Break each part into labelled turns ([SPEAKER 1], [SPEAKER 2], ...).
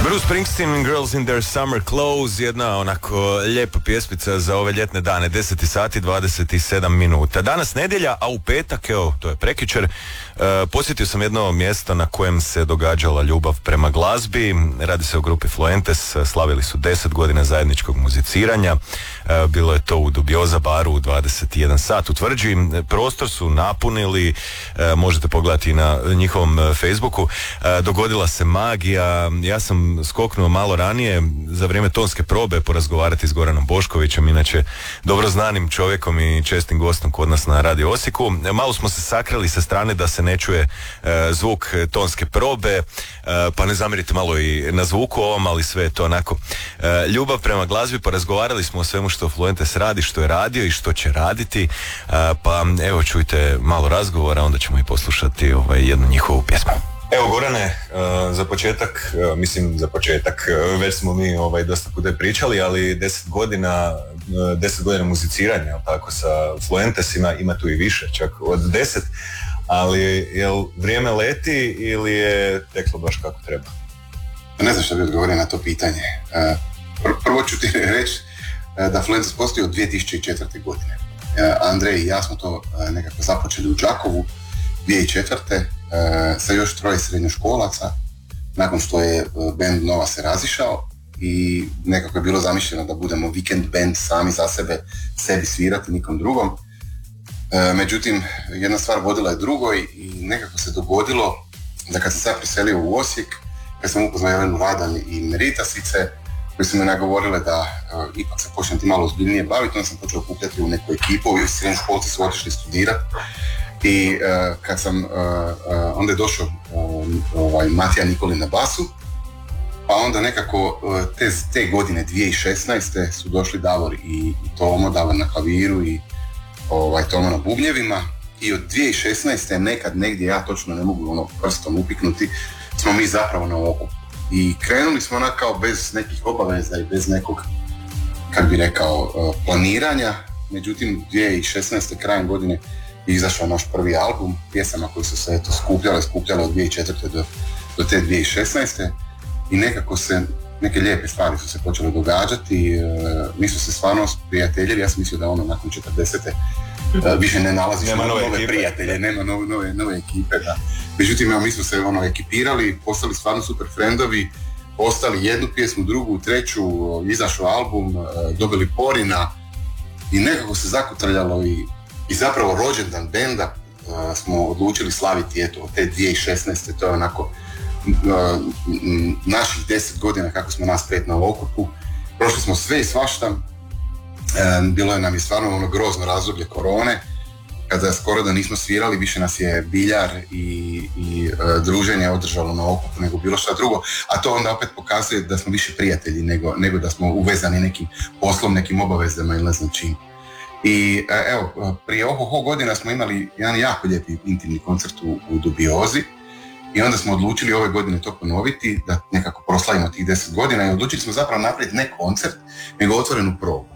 [SPEAKER 1] Bruce Springsteen, Girls in Their Summer Clothes, jedna onako lijepa pjesmica za ove ljetne dane, 10 sati 27 minuta. Danas nedjelja, a u petak, evo, to je prekjučer, posjetio sam jedno mjesto na kojem se događala ljubav prema glazbi. Radi se o grupi Fluentes, slavili su 10 godina zajedničkog muziciranja. Bilo je to u Dubioza baru u 21 sat u Tvrđi. Prostor su napunili, možete pogledati na njihovom Facebooku. Dogodila se magija. Ja sam skoknuo malo ranije za vrijeme tonske probe porazgovarati s Goranom Boškovićem, inače dobro znanim čovjekom i čestim gostom kod nas na Radio Osijeku. Malo smo se sakrali sa strane da se ne čuje zvuk tonske probe, pa ne zamjerite malo i na zvuku ovom, ali sve je to onako ljubav prema glazbi. Porazgovarali smo o svemu što Fluentes radi, što je radio i što će raditi, pa evo čujte malo razgovora, onda ćemo i poslušati jednu njihovu pjesmu. Evo Gorane, za početak, već smo mi dosta puta pričali, ali 10 godina muziciranja, tako, sa Fluentesima, ima tu i više, čak od 10, ali jel vrijeme leti ili je teklo baš kako treba?
[SPEAKER 2] Ne znam što bi odgovorio na to pitanje. Prvo ću ti reći da Fluentes postoji od 2004. godine. Andrej i ja smo to nekako započeli u Đakovu 2004. Sa još 3 srednjoškolaca, nakon što je band Nova se razišao i nekako je bilo zamišljeno da budemo vikend band sami za sebe, sebi svirati, nikom drugom. Međutim, jedna stvar vodila je drugoj i nekako se dogodilo da kad sam se preselio u Osijek, kad sam upoznao Jelenu Radan i Meritasice, koji su me nagovorile da ipak se počnem ti malo ozbiljnije baviti, onda sam počeo okupljati u neku ekipu i srednjoškolci su otišli studirati. I kad sam, onda je došao Matija Nikolin na basu, pa onda nekako te godine 2016. su došli Davor i Tomo, Davor na klaviru i Tomo na bubnjevima, i od 2016. nekad negdje, ja točno ne mogu prstom upiknuti, smo mi zapravo na okupu. I krenuli smo kao bez nekih obaveza i bez nekog, kako bi rekao, planiranja. Međutim, 2016. krajem godine je izašao naš prvi album pjesama koji su se skupljale od 2004. do te 2016. I nekako se neke lijepe stvari su se počele događati. Mi su se stvarno prijateljili. Ja sam mislio da nakon 40. Više ne nalaziš nove prijatelje, nema nove ekipe. Da. Međutim, mi smo se ekipirali, postali stvarno super friendovi, postali jednu pjesmu, drugu, treću, izašao album, dobili Porina i nekako se zakotrljalo i zapravo rođendan benda smo odlučili slaviti od te 2016. To je onako naših 10 godina kako smo nas 5 na okupu. Prošli smo sve i svašta. Bilo je nam je stvarno grozno razdoblje korone, kada skoro da nismo svirali, više nas je biljar i druženje održalo na okupu nego bilo šta drugo, a to onda opet pokazuje da smo više prijatelji nego da smo uvezani nekim poslom, nekim obavezama ili ne znam čim. I evo, prije godina smo imali jedan jako lijepi intimni koncert u Dubiozi i onda smo odlučili ove godine to ponoviti, da nekako proslavimo tih 10 godina i odlučili smo zapravo napraviti ne koncert, nego otvorenu probu.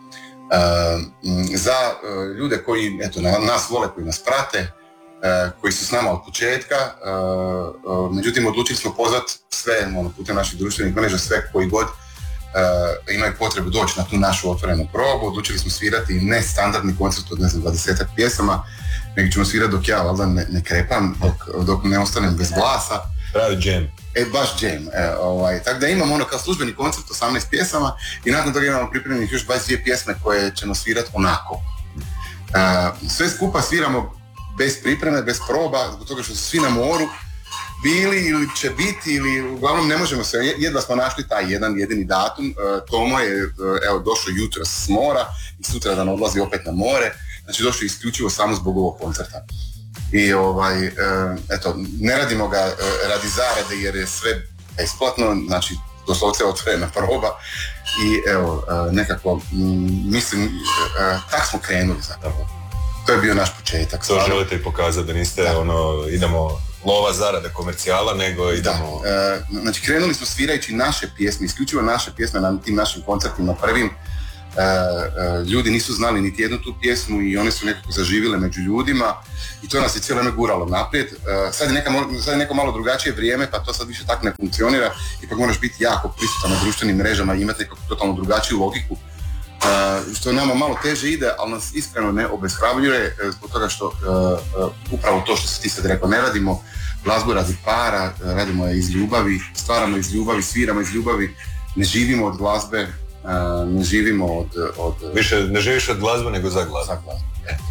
[SPEAKER 2] Za ljude koji nas vole, koji nas prate, koji su s nama od početka, međutim odlučili smo pozvati sve putem naših društvenih mreža, sve koji god imaju potrebu doći na tu našu otvorenu probu. Odlučili smo svirati ne standardni koncert od 20 pjesama, nego ćemo svirati dok ja valjda ne krepam, dok ne ostanem bez glasa.
[SPEAKER 1] Pravi jam.
[SPEAKER 2] Baš jam. Tako da imamo kao službeni koncert 18 pjesama i nakon toga imamo pripremljenih još 22 pjesme koje ćemo svirati onako. Sve skupa sviramo bez pripreme, bez proba, zbog toga što su svi na moru bili ili će biti, ili uglavnom ne možemo se, jedva smo našli taj jedan jedini datum. Tomo je došao jutros s mora i sutra dan odlazi opet na more, znači došao isključivo samo zbog ovog koncerta. I ne radimo ga radi zarade jer je sve besplatno, znači doslovce otvorena proba i nekako mislim, tak smo krenuli zapravo. To je bio naš početak.
[SPEAKER 1] To želite i pokazati da niste idemo lova zarade komercijala, nego idemo...
[SPEAKER 2] Znači krenuli smo svirajući naše pjesme, isključivo naše pjesme na tim našim koncertima prvim, ljudi nisu znali niti jednu tu pjesmu i one su nekako zaživjele među ljudima i to nas je cijelo vrijeme guralo naprijed. Sad je neko malo drugačije vrijeme, pa to sad više tako ne funkcionira, ipak moraš biti jako prisutan na društvenim mrežama i imati nekako totalno drugačiju logiku, što nama malo teže ide, ali nas iskreno ne obeshrabljuje zbog toga što upravo to što si ti sad rekao, ne radimo glazbu radi para, radimo je iz ljubavi, stvaramo iz ljubavi, sviramo iz ljubavi, ne živimo od glazbe, ne živimo od...
[SPEAKER 3] Više ne živiš od glazbe nego za glazbu.
[SPEAKER 2] Za glazbu.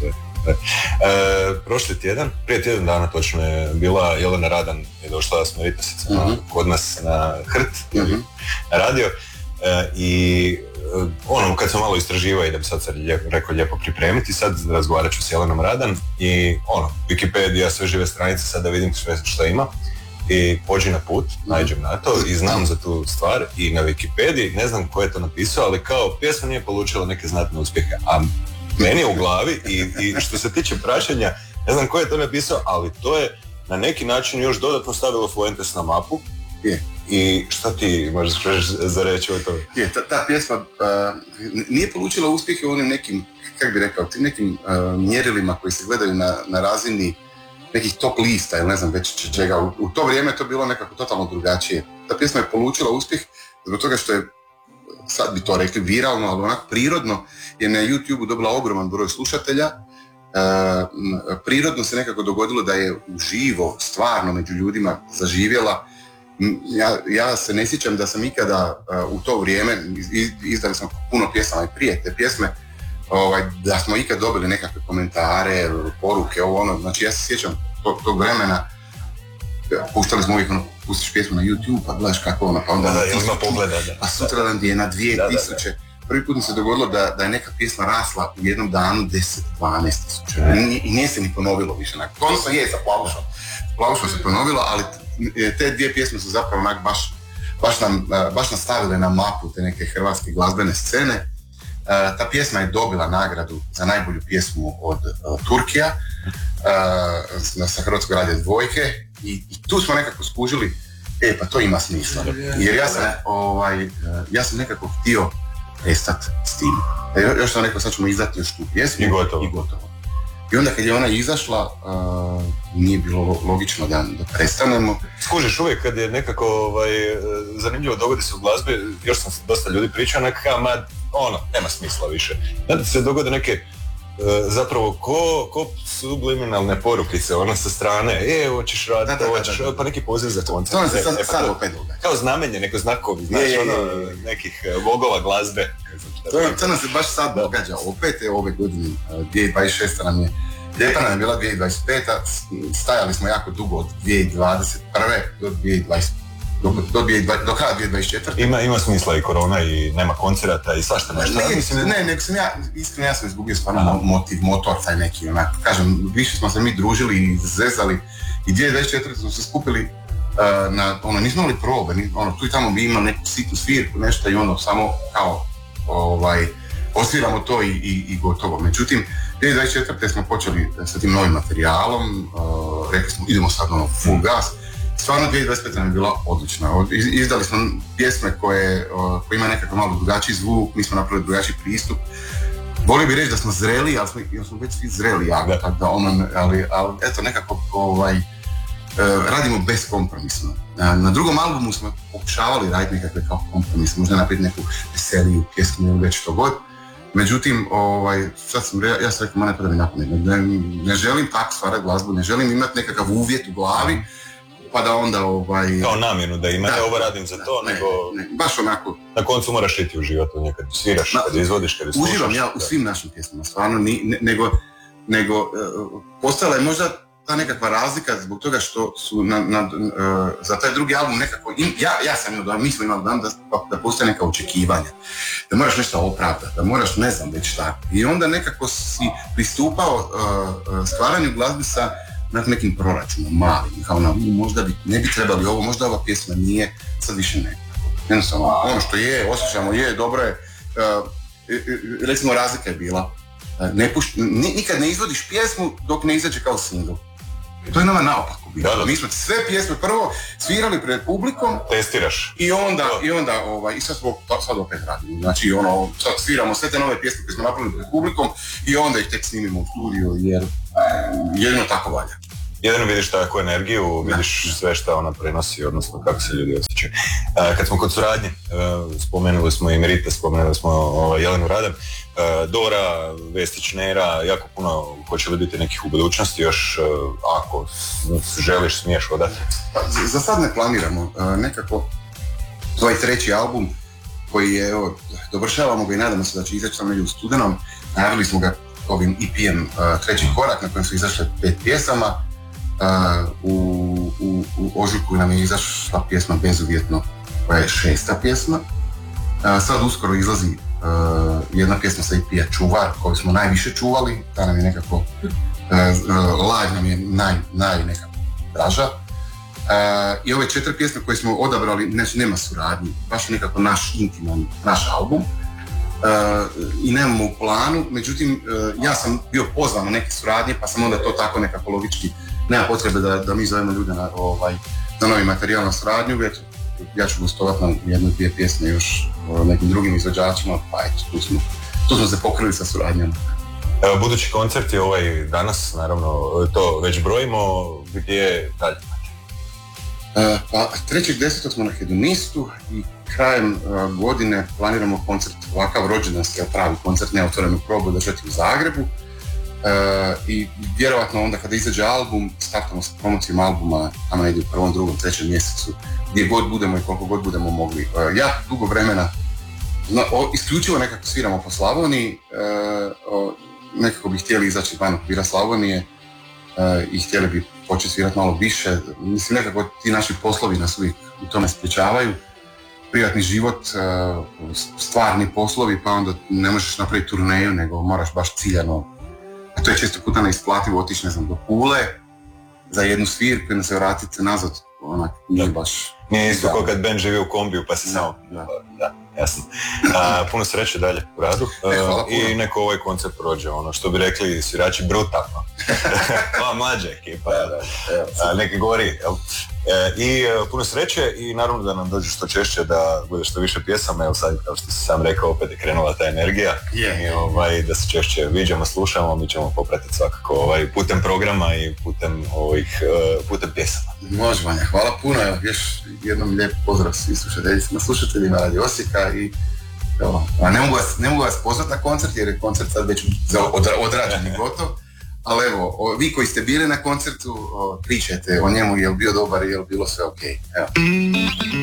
[SPEAKER 3] Prošli tjedan, prije tjedan dana točno je bila Jelena Radan je došla s Meritasica kod nas na Hrt, na radio, i kad sam malo istraživao, idem sad rekao lijepo pripremiti, sad razgovarat ću s Jelenom Radan i Wikipedia, sve žive stranice, sad da vidim sve što ima i pođi na put, nađem na to i znam za tu stvar i na Wikipediji, ne znam ko je to napisao, ali kao pjesma nije polučila neke znatne uspjehe, a meni je u glavi i što se tiče praćenja, ne znam ko je to napisao, ali to je na neki način još dodatno stavilo Fuentes na mapu. I šta ti možeš za reći o tome?
[SPEAKER 2] Ta pjesma nije polučila uspjehe u onim nekim, kako bi rekao, tim nekim mjerilima koji se gledaju na razini nekih top lista ili ne znam već čega. U to vrijeme to bilo nekako totalno drugačije. Ta pjesma je polučila uspjeh zbog toga što je, sad bi to rekli viralno, ali onako prirodno, je na YouTube-u dobila ogroman broj slušatelja. Prirodno se nekako dogodilo da je uživo, stvarno među ljudima zaživjela. Ja se ne sjećam da sam ikada u to vrijeme, izdali smo puno pjesama i prije te pjesme, da smo ikad dobili nekakve komentare, poruke, znači ja se sjećam tog vremena, puštali smo uvijek pustiš pjesmu na YouTube, pa gledaš kako pa onda
[SPEAKER 3] ima pogleda,
[SPEAKER 2] pa sutradan je na 2000. Prvi put mi se dogodilo da je neka pjesma rasla u jednom danu 10-12 tisuća i nije se ni ponovilo više. Konačno je sa Plavušom se ponovilo, ali te dvije pjesme su zapravo baš nas stavile na mapu te neke hrvatske glazbene scene. Ta pjesma je dobila nagradu za najbolju pjesmu od Turkija sa Hrvatskog radija Dvojke i tu smo nekako skužili, pa to ima smisla. Jer ja sam nekako htio prestati s tim. Još sam rekao, sad ćemo izdati još tu pjesmu
[SPEAKER 3] i gotovo.
[SPEAKER 2] I onda kad je ona izašla, nije bilo logično da prestanemo.
[SPEAKER 3] Skužiš uvijek kad je nekako zanimljivo dogodi se u glazbi, još sam dosta ljudi pričao, nema smisla više. Znate se dogode neke zapravo ko subliminalne porukice, sa strane, hoćeš raditi, pa neki poziv za koncert.
[SPEAKER 2] To se sad opet događa.
[SPEAKER 3] Kao znamenje, neko znakovi, nekih vogova glazbe.
[SPEAKER 2] To nam se baš sad događa, opet je ove godine, 2026. nam je, lijepa nam je bila 2025. Stajali smo jako dugo od 2021. do 2020. Do kraja 2024.
[SPEAKER 3] Ima smisla i korona i nema koncerata i svašta nešto.
[SPEAKER 2] Nego sam ja sam izgubio stvarno motor taj neki, kažem, više smo se mi družili i zezali i 2024. smo se skupili nismo imali probe, tu i tamo bi imali neku sitnu svirku, nešto i samo kao osviramo to i gotovo. Međutim, 2024. smo počeli sa tim novim materijalom, rekli smo idemo sad full gas. Stvarno 2025. nam je bila odlična. Izdali smo pjesme koje ima nekako malo drugačiji zvuk, mi smo napravili drugačiji pristup. Volio bih reći da smo zreli, ali smo već svi zreli jako, ali eto nekako radimo beskompromisno. Na drugom albumu smo pokušavali raditi nekakve kao kompromis, možda napraviti neku veseliju pjesmu ili već to god. Međutim, ja sam rekao, ne pada mi napamet, ne želim tako stvarati glazbu, ne želim imati nekakav uvjet u glavi, pa da onda
[SPEAKER 3] kao namjenu da ima, ovo radim za to, nego...
[SPEAKER 2] Baš onako...
[SPEAKER 3] Na koncu moraš iti uživati u njekad sviraš, kad izvodiš, kad slušaš.
[SPEAKER 2] Uživam ja u svim našim pjesmama, stvarno, nego postala je možda ta nekakva razlika zbog toga što su za taj drugi album nekako... Ja sam imao mi smo imali da postoje neka očekivanja, da moraš nešto opravdati, da moraš ne znam već tako. I onda nekako si pristupao stvaranju glazbi sa nekim proračunom, malim, kao možda ne bi trebali ovo, možda ova pjesma nije, sad više ne. Jednostavno, ono što je, osjećamo, dobro je, recimo razlika je bila, nikad ne izvodiš pjesmu dok ne izađe kao single. To je nama naopako bilo.
[SPEAKER 3] Da.
[SPEAKER 2] Mi smo sve pjesme prvo svirali pred publikom.
[SPEAKER 3] Testiraš.
[SPEAKER 2] I sad opet radimo. Znači, sad sviramo sve te nove pjesme koje smo napravili pred publikom i onda ih tek snimimo u studiju, jer jedino tako valja.
[SPEAKER 3] Jedino vidiš takvu energiju, vidiš sve što ona prenosi, odnosno kako se ljudi osjećaju. Kad smo kod suradnje, spomenuli smo i Merita, spomenuli smo Jelenu Radan, Dora, Vestić, Nera, jako puno hoće li biti nekih u budućnosti još, ako želiš, smiješ odati?
[SPEAKER 2] Za sad ne planiramo, nekako ovaj treći album koji je, dovršavamo ga i nadamo se da će izaći sam u studenom, najavili smo ga ovim EP-em Treći korak na kojem su izašle 5 pjesama. U ožujku nam je izašla pjesma Bezuvjetno, koja je 6. pjesma. Sad uskoro izlazi jedna pjesma sa EP-a Čuvar, koju smo najviše čuvali, ta nam je nekako live nam je naj nekako draža. I ove 4 pjesme koje smo odabrali, nema suradnji, baš je nekako naš intiman, naš album. I nemamo u planu, međutim ja sam bio pozvan na neke suradnje, pa sam onda to tako nekako logički, nema potrebe da mi zovemo ljude na novi materijal, na suradnju, već ja ću gostovati na 1-2 pjesme još nekim drugim izvođačima, pa eto, tu smo se pokrili sa suradnjom.
[SPEAKER 3] Budući koncert je ovaj danas, naravno, to već brojimo, gdje je dalje?
[SPEAKER 2] Pa 3.10. smo na Hedonistu i krajem godine planiramo koncert, ovakav rođendanski, pravi koncert, neotvorenu probu držati u Zagrebu. I vjerovatno onda kada izađe album, startamo sa promocijom albuma, tamo negdje u 1., 2., 3. mjesecu, gdje god budemo i koliko god budemo mogli. Ja dugo vremena, isključivo nekako sviramo po Slavoniji, nekako bi htjeli izaći van okvira Slavonije i htjeli bi početi svirati malo više. Mislim, nekako ti naši poslovi nas uvijek u tome sprječavaju. Privatni život, stvarni poslovi, pa onda ne možeš napraviti turneju, nego moraš baš ciljano. A to je često puta neisplativo otići, ne znam, do Pule za jednu svirku i da se vratiti nazad, onak, nije baš...
[SPEAKER 3] Nije isto kao kad band živi u kombiju, pa se samo... Da, jasno. Puno sreće dalje u radu i neko ovaj koncert prođe, ono što bi rekli svirači, brutalno. Ova mlađa ekipa, neki gori, jel? I puno sreće i naravno da nam dođe što češće, da bude što više pjesama, evo sad kao što si sam rekao, opet je krenula ta energija i da se češće viđamo, slušamo, mi ćemo popratiti svakako putem programa i putem pjesama.
[SPEAKER 2] Može, Vanja, hvala puno, još jednom lijep pozdrav svim slušateljima Radio Osijeka i ne mogu vas pozvati na koncert jer je koncert sad već odrađen i gotov. Ali evo, vi koji ste bili na koncertu, pričajte o njemu, je li bio dobar, je li bilo sve ok. Evo.